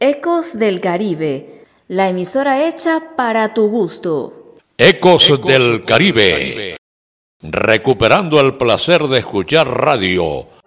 Ecos del Caribe, la emisora hecha para tu gusto. Ecos del Caribe, recuperando el placer de escuchar radio